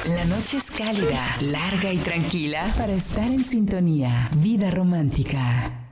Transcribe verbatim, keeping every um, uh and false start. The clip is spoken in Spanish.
La noche es cálida, larga y tranquila para estar en sintonía. Vida romántica.